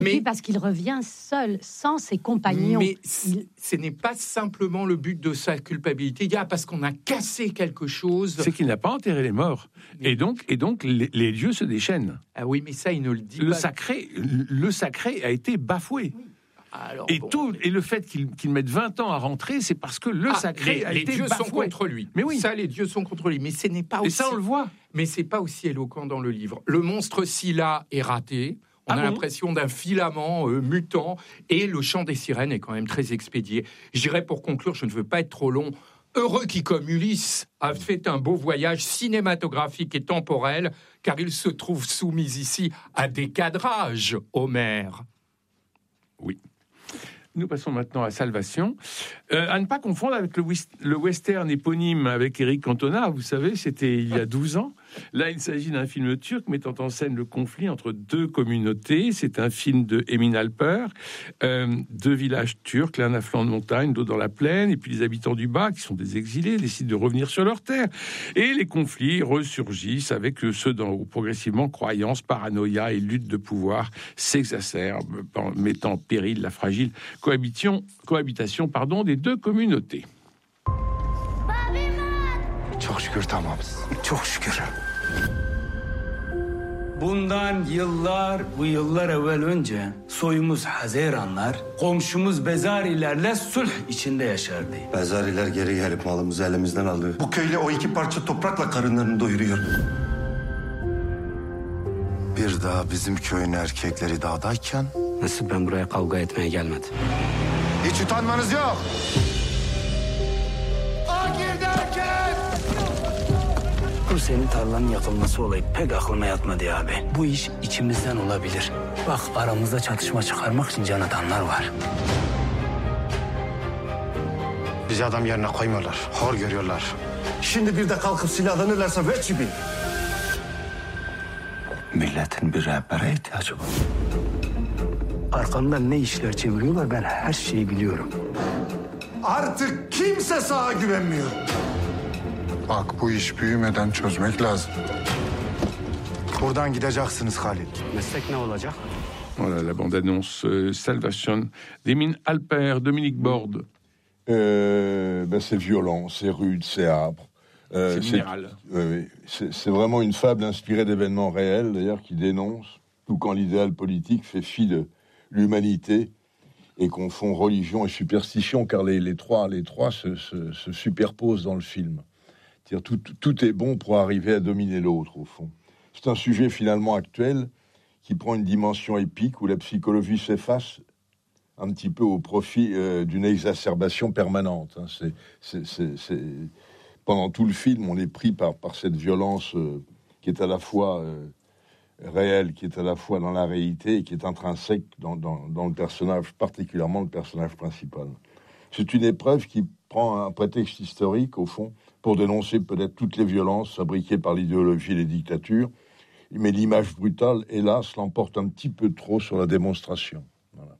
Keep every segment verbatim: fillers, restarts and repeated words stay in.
Mais oui, parce qu'il revient seul, sans ses compagnons. Mais il... ce n'est pas simplement le but de sa culpabilité. Il y a parce qu'on a cassé quelque chose. C'est qu'il n'a pas enterré les morts. Mais... Et donc, et donc les, les dieux se déchaînent. Ah oui, mais ça, il ne le dit le pas. Sacré, le sacré a été bafoué. Oui. Alors, et, bon, tout, et le fait qu'il, qu'il mette vingt ans à rentrer, c'est parce que le ah, sacré les, a les été dieux bafoué. sont contre lui. Mais oui. Ça, les dieux sont contre lui. Mais ce n'est pas aussi... Et ça, on le voit. Mais c'est pas aussi éloquent dans le livre. Le monstre Scylla est raté. On ah a bon l'impression d'un filament euh, mutant. Et le chant des sirènes est quand même très expédié. Je dirais, pour conclure, je ne veux pas être trop long. Heureux qui, comme Ulysse, a fait un beau voyage cinématographique et temporel, car il se trouve soumis ici à des cadrages, Homère. Oui. Nous passons maintenant à Salvation. Euh, à ne pas confondre avec le, le western éponyme avec Éric Cantona. Vous savez, c'était il y a douze ans. Là, il s'agit d'un film turc mettant en scène le conflit entre deux communautés. C'est un film de Emin Alper. Euh, deux villages turcs, l'un à flanc de montagne, l'autre dans la plaine. Et puis les habitants du bas, qui sont des exilés, décident de revenir sur leur terre. Et les conflits ressurgissent avec ceux d'en haut. Progressivement, croyances, paranoïa et lutte de pouvoir s'exacerbent, mettant en péril la fragile cohabitation, cohabitation pardon, des deux communautés. Çok şükür tamamız. Çok şükür. Bundan yıllar, bu yıllar evvel önce soyumuz Hazeranlar, komşumuz Bezarilerle sulh içinde yaşardı. Bezariler geri gelip malımızı elimizden aldı. Bu köyle o iki parça toprakla karınlarını doyuruyor. Bir daha bizim köyün erkekleri dağdayken... Nasıl ben buraya kavga etmeye gelmedim. Hiç utanmanız yok. Bu senin tarlanın yakılması olayı pek aklıma yatmadı abi. Bu iş içimizden olabilir. Bak aramızda çatışma çıkarmak için can atanlar var. Bizi adam yerine koymuyorlar. Hor görüyorlar. Şimdi bir de kalkıp silahlanırlarsa veçi bil. Milletin bir rehbere ihtiyacı var. Arkamdan ne işler çeviriyorlar ben her şeyi biliyorum. Artık kimse sağa güvenmiyor. Bak bu iş büyümeden çözmek lazım. Buradan gideceksiniz Halil. Meslek ne olacak? Voilà la bande-annonce euh, Salvation d'Emin Alper, Dominique Borde. Euh, ben c'est violent, c'est rude, c'est âpre. Euh, c'est minéral. C'est, euh, c'est, c'est vraiment une fable inspirée d'événements réels, d'ailleurs, qui dénonce, tout quand l'idéal politique fait fi de l'humanité et confond religion et superstition, car les, les trois, les trois se, se, se superposent dans le film. C'est-à-dire tout, tout est bon pour arriver à dominer l'autre, au fond. C'est un sujet finalement actuel qui prend une dimension épique où la psychologie s'efface un petit peu au profit euh, d'une exacerbation permanente. Hein. C'est, c'est, c'est, c'est... Pendant tout le film, on est pris par, par cette violence euh, qui est à la fois euh, réelle, qui est à la fois dans la réalité et qui est intrinsèque dans, dans, dans le personnage, particulièrement le personnage principal. C'est une épreuve qui prend un prétexte historique, au fond, pour dénoncer peut-être toutes les violences fabriquées par l'idéologie et les dictatures. Mais l'image brutale, hélas, l'emporte un petit peu trop sur la démonstration. Voilà.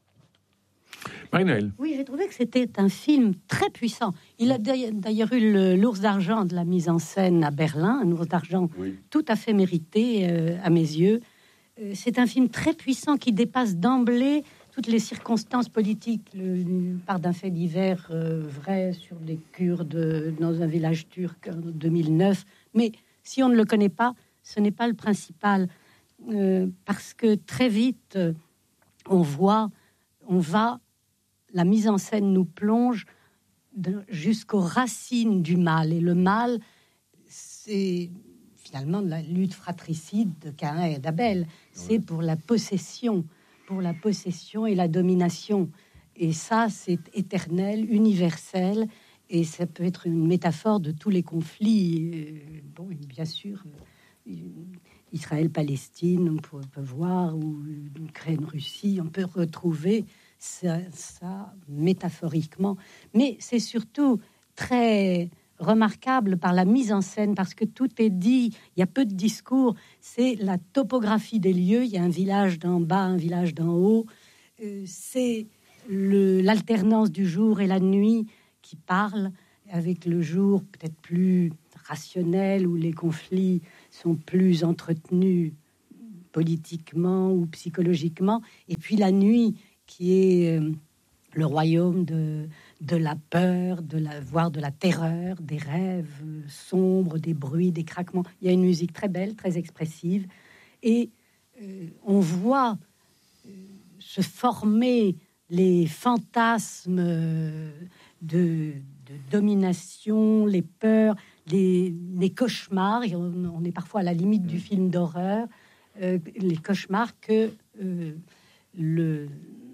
Marie-Noël. Oui, j'ai trouvé que c'était un film très puissant. Il a d'ailleurs eu le, l'ours d'argent de la mise en scène à Berlin, un ours d'argent oui. tout à fait mérité euh, à mes yeux. Euh, c'est un film très puissant qui dépasse d'emblée toutes les circonstances politiques. Le, il part d'un fait divers euh, vrai sur des Kurdes dans un village turc en deux mille neuf. Mais si on ne le connaît pas, ce n'est pas le principal. Euh, parce que très vite, euh, on voit, on va... La mise en scène nous plonge de, jusqu'aux racines du mal. Et le mal, c'est finalement de la lutte fratricide de Caïn et d'Abel. Ouais. C'est pour la possession, pour la possession et la domination. Et ça, c'est éternel, universel. Et ça peut être une métaphore de tous les conflits. Euh, bon, bien sûr, euh, Israël-Palestine, on peut, peut voir, ou Ukraine-Russie, on peut retrouver... Ça, ça, métaphoriquement, mais c'est surtout très remarquable par la mise en scène, parce que tout est dit, il y a peu de discours, c'est la topographie des lieux, il y a un village d'en bas, un village d'en haut, euh, c'est le, l'alternance du jour et la nuit qui parle, avec le jour peut-être plus rationnel, où les conflits sont plus entretenus politiquement ou psychologiquement, et puis la nuit qui est euh, le royaume de, de la peur, de la, voire de la terreur, des rêves euh, sombres, des bruits, des craquements. Il y a une musique très belle, très expressive, et euh, on voit euh, se former les fantasmes euh, de, de domination, les peurs, les, les cauchemars, et on, on est parfois à la limite du film d'horreur, euh, les cauchemars que euh, le,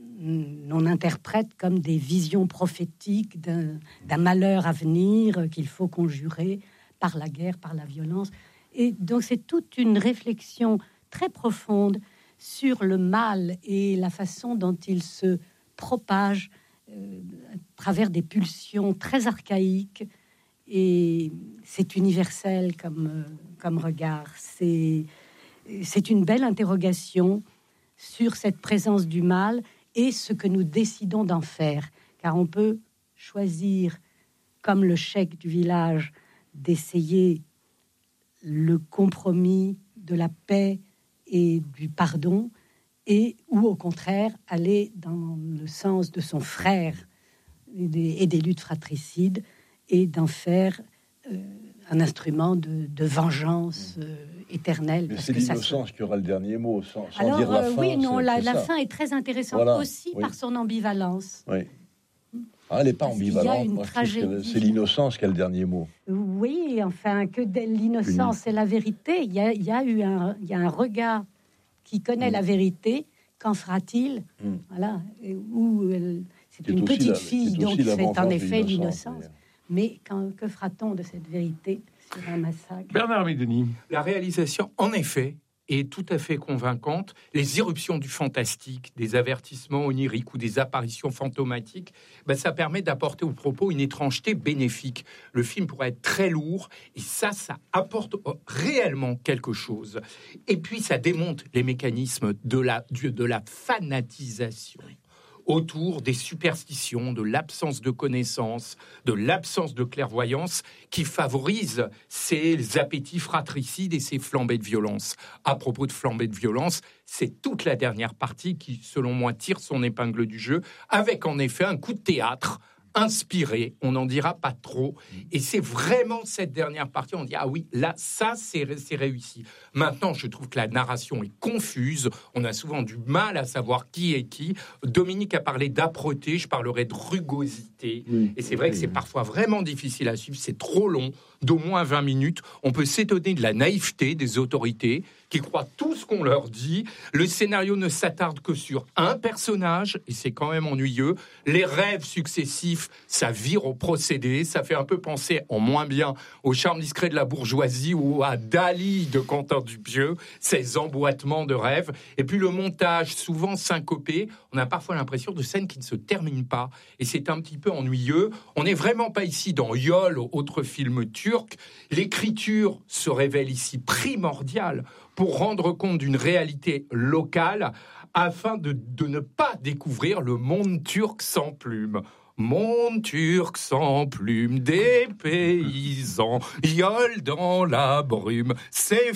on interprète comme des visions prophétiques d'un, d'un malheur à venir euh, qu'il faut conjurer par la guerre, par la violence. Et donc c'est toute une réflexion très profonde sur le mal et la façon dont il se propage euh, à travers des pulsions très archaïques. Et c'est universel comme, euh, comme regard. C'est, c'est une belle interrogation sur cette présence du mal et ce que nous décidons d'en faire. Car on peut choisir, comme le cheikh du village, d'essayer le compromis de la paix et du pardon, et ou au contraire aller dans le sens de son frère et des, et des luttes fratricides, et d'en faire euh, un instrument de, de vengeance euh, éternelle. Mais parce c'est que l'innocence ça... qui aura le dernier mot, sans, sans Alors, dire la euh, fin. oui, non, c'est, la, c'est la ça. fin est très intéressante Voilà, aussi oui. par son ambivalence. Oui. Ah, elle n'est pas Parce qu'il y a ambivalente. une Moi, je trouve que tragédie. c'est l'innocence qui a le dernier mot. Oui, enfin, que de l'innocence et la vérité. Il y a, il y a eu un, il y a un regard qui connaît Mm. la vérité. Qu'en fera-t-il? Mm. Voilà. Et où elle- c'est Qui est une aussi petite la- fille, qui est donc aussi c'est en l'avant-vente de effet l'innocence, l'innocence. d'ailleurs. Mais quand, que fera-t-on de cette vérité sur un massacre? Bernard Médoni. La réalisation, en effet, est tout à fait convaincante. Les irruptions du fantastique, des avertissements oniriques ou des apparitions fantomatiques, ben ça permet d'apporter au propos une étrangeté bénéfique. Le film pourrait être très lourd, et ça, ça apporte réellement quelque chose. Et puis, ça démonte les mécanismes de la, de la fanatisation autour des superstitions, de l'absence de connaissances, de l'absence de clairvoyance qui favorise ces appétits fratricides et ces flambées de violence. À propos de flambées de violence, c'est toute la dernière partie qui, selon moi, tire son épingle du jeu, avec en effet un coup de théâtre inspiré, on n'en dira pas trop, et c'est vraiment cette dernière partie, on dit, ah oui, là, ça, c'est, c'est réussi. Maintenant, je trouve que la narration est confuse, on a souvent du mal à savoir qui est qui. Dominique a parlé d'âpreté, je parlerai de rugosité, Oui. et c'est vrai que c'est parfois vraiment difficile à suivre, c'est trop long, d'au moins vingt minutes, on peut s'étonner de la naïveté des autorités, qui croient tout ce qu'on leur dit, le scénario ne s'attarde que sur un personnage, et c'est quand même ennuyeux, les rêves successifs, ça vire au procédé, ça fait un peu penser, en moins bien, au charme discret de la bourgeoisie ou à Dali de Quentin Dupieux, ces emboîtements de rêves. Et puis le montage, souvent syncopé, on a parfois l'impression de scènes qui ne se terminent pas. Et c'est un petit peu ennuyeux. On n'est vraiment pas ici dans Yol, autre film turc. L'écriture se révèle ici primordiale pour rendre compte d'une réalité locale afin de, de ne pas découvrir le monde turc sans plume. Monde turc sans plume, des paysans, Yol dans la brume, c'est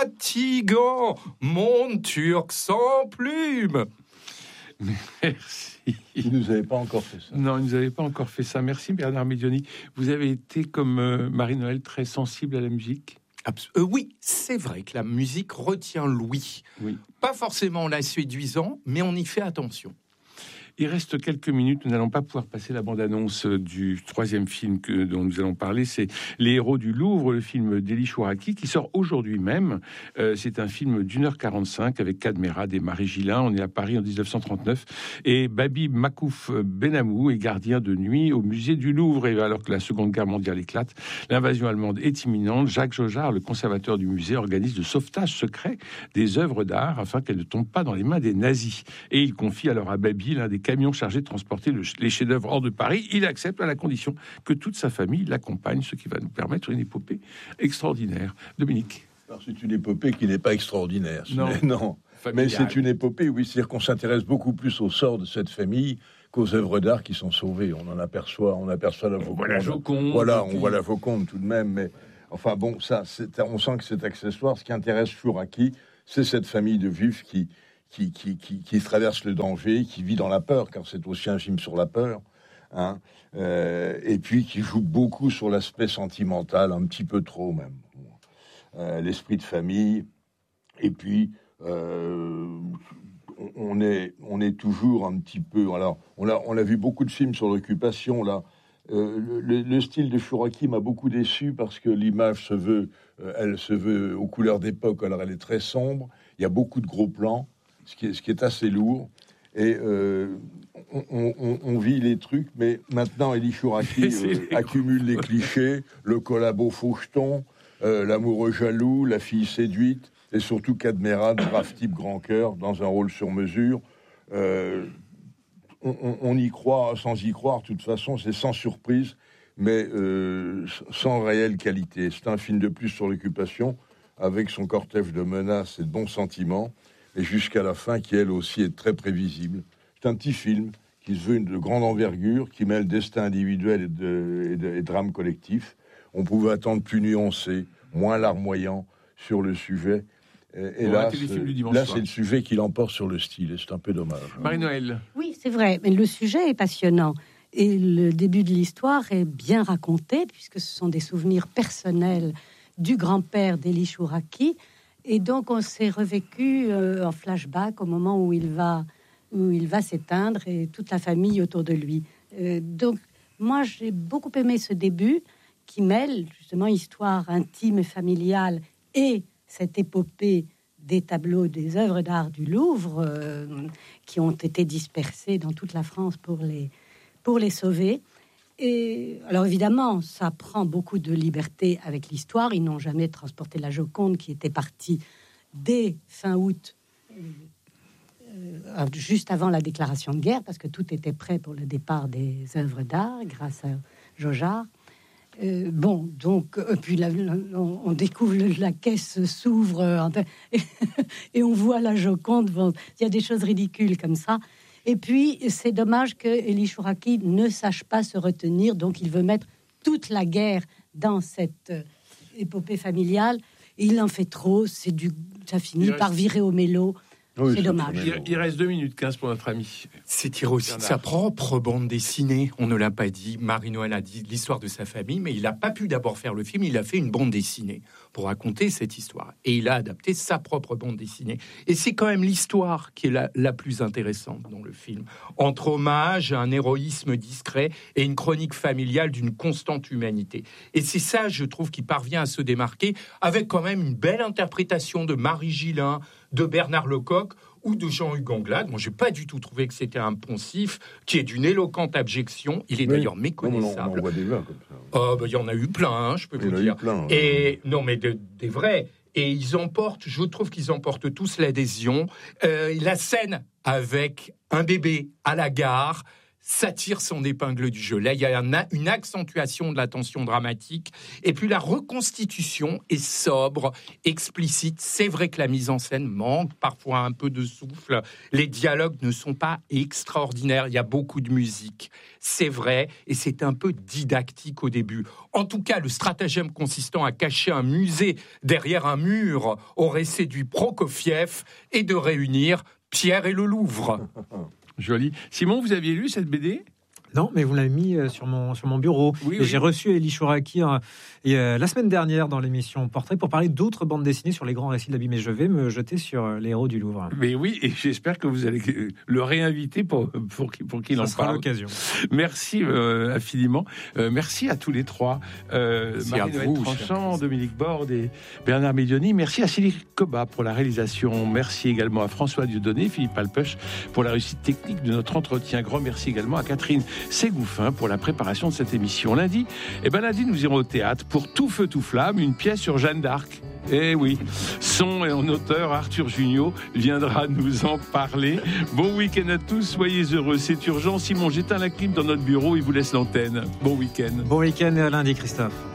fatigant, monde turc sans plume. Merci. Vous ne nous avez pas encore fait ça. Non, vous n'avez pas encore fait ça. Merci Bernard Médioni. Vous avez été, comme euh, Marie-Noël, très sensible à la musique. Abs- euh, oui, c'est vrai que la musique retient l'ouïe. Oui. Pas forcément la séduisant, mais on y fait attention. Il reste quelques minutes, nous n'allons pas pouvoir passer la bande-annonce du troisième film que, dont nous allons parler, c'est Les Héros du Louvre, le film d'Elie Chouraki, qui sort aujourd'hui même. Euh, c'est un film d'une heure quarante-cinq avec Cadmerade et Marie Gillin. On est à Paris en dix-neuf cent trente-neuf. Et Babi Makouf Benamou est gardien de nuit au musée du Louvre. Et alors que la Seconde Guerre mondiale éclate, l'invasion allemande est imminente. Jacques Jaujard, le conservateur du musée, organise le sauvetage secret des œuvres d'art afin qu'elles ne tombent pas dans les mains des nazis. Et il confie alors à Babi l'un des camions chargés de transporter le, les chefs-d'œuvre hors de Paris. Il accepte à la condition que toute sa famille l'accompagne, ce qui va nous permettre une épopée extraordinaire. Dominique. Alors, c'est une épopée qui n'est pas extraordinaire. Ce Non. n'est- non. Mais c'est une épopée, oui, c'est-à-dire qu'on s'intéresse beaucoup plus au sort de cette famille qu'aux œuvres d'art qui sont sauvées. On en aperçoit, on aperçoit la Joconde. Voilà, Joconde, Voilà, puis- on voit la Joconde tout de même, mais enfin bon, ça, c'est, on sent que c'est accessoire. Ce qui intéresse Chouraki, c'est cette famille de juifs qui, qui, qui, qui, qui traverse le danger, qui vit dans la peur, car c'est aussi un film sur la peur, hein, euh, et puis qui joue beaucoup sur l'aspect sentimental, un petit peu trop même. Euh, l'esprit de famille, et puis euh, on, est, on est toujours un petit peu... Alors, on a, on a vu beaucoup de films sur l'occupation, là. Euh, le, le style de Chouraqui m'a beaucoup déçu parce que l'image se veut, euh, elle se veut aux couleurs d'époque, alors elle est très sombre, il y a beaucoup de gros plans, ce qui est, ce qui est assez lourd, et euh, on, on, on vit les trucs, mais maintenant Élie Chouraqui euh, accumule les clichés, le collabo faucheton, euh, l'amoureux jaloux, la fille séduite, et surtout Cadmerat, brave type grand cœur, dans un rôle sur mesure. Euh, On, on, on y croit sans y croire, de toute façon, c'est sans surprise, mais euh, sans réelle qualité. C'est un film de plus sur l'occupation, avec son cortège de menaces et de bons sentiments, et jusqu'à la fin, qui elle aussi est très prévisible. C'est un petit film qui se veut de grande envergure, qui mêle destin individuel et, de, et, de, et drame collectif. On pouvait attendre plus nuancé, moins larmoyant sur le sujet. Et, et là, c'est, là c'est le sujet qui l'emporte sur le style, et c'est un peu dommage. Marie-Noël. Oui, c'est vrai, mais le sujet est passionnant. Et le début de l'histoire est bien raconté, puisque ce sont des souvenirs personnels du grand-père d'Élie Chouraqui. Et donc, on s'est revécu euh, en flashback au moment où il va, où il va s'éteindre, et toute la famille autour de lui. Euh, donc, moi, j'ai beaucoup aimé ce début, qui mêle justement histoire intime et familiale et cette épopée des tableaux, des œuvres d'art du Louvre euh, qui ont été dispersés dans toute la France pour les, pour les sauver. Et alors évidemment, ça prend beaucoup de liberté avec l'histoire. Ils n'ont jamais transporté la Joconde qui était partie dès fin août, euh, juste avant la déclaration de guerre, parce que tout était prêt pour le départ des œuvres d'art grâce à Jojard. Euh, bon, donc, euh, puis la, la, on, on découvre le, la caisse s'ouvre euh, et, et on voit la Joconde. Bon, il y a des choses ridicules comme ça. Et puis, c'est dommage que Élie Chouraqui ne sache pas se retenir. Donc, il veut mettre toute la guerre dans cette euh, épopée familiale. Et il en fait trop. C'est du, ça finit il par reste... virer au mélo. Oui, c'est dommage. Il, il reste deux minutes quinze pour notre ami. C'est tiré aussi de sa propre bande dessinée. On ne l'a pas dit. Marie-Noël a dit l'histoire de sa famille, mais il n'a pas pu d'abord faire le film. Il a fait une bande dessinée pour raconter cette histoire. Et il a adapté sa propre bande dessinée. Et c'est quand même l'histoire qui est la, la plus intéressante dans le film. Entre hommage à un héroïsme discret et une chronique familiale d'une constante humanité. Et c'est ça, je trouve, qui parvient à se démarquer avec quand même une belle interprétation de Marie Gillin, de Bernard Lecoq ou de Jean-Hugues Anglade. Moi, j'ai pas du tout trouvé que c'était un poncif qui est d'une éloquente abjection. Il est oui. d'ailleurs méconnaissable. On, on voit des vins comme ça. Oh, ben, il y en a eu plein, hein, je peux il vous dire. Plein, et hein. non, mais de, des vrais. Et ils emportent, je trouve qu'ils emportent tous l'adhésion. Euh, la scène avec un bébé à la gare, ça tire son épingle du jeu. Là, il y a un, une accentuation de la tension dramatique. Et puis, la reconstitution est sobre, explicite. C'est vrai que la mise en scène manque parfois un peu de souffle. Les dialogues ne sont pas extraordinaires. Il y a beaucoup de musique. C'est vrai. Et c'est un peu didactique au début. En tout cas, le stratagème consistant à cacher un musée derrière un mur aurait séduit Prokofiev et de réunir Pierre et le Louvre. Joli. Simon, vous aviez lu cette B D ? Non, mais vous l'avez mis sur mon, sur mon bureau. Oui, et oui. J'ai reçu Élie Chouraqui euh, et, euh, la semaine dernière dans l'émission Portrait pour parler d'autres bandes dessinées sur les grands récits de l'abîme. Et je vais me jeter sur euh, les héros du Louvre. Mais oui, et j'espère que vous allez le réinviter pour, pour, pour qu'il Ça en sera parle. L'occasion. Merci euh, infiniment. Euh, merci à tous les trois. Euh, Marie-Noël Tranchant, Dominique Borde et Bernard Medioni. Merci à Céline Coba pour la réalisation. Merci également à François Dieudonné, Philippe Alpech pour la réussite technique de notre entretien. Grand merci également à Catherine Ségouffin pour la préparation de cette émission. Lundi, eh ben lundi, nous irons au théâtre pour Tout feu, tout flamme, une pièce sur Jeanne d'Arc. Eh oui, son et en auteur Arthur Junio viendra nous en parler. Bon week-end à tous, soyez heureux, c'est urgent. Simon, j'éteins la clim dans notre bureau et vous laisse l'antenne. Bon week-end. Bon week-end et à lundi, Christophe.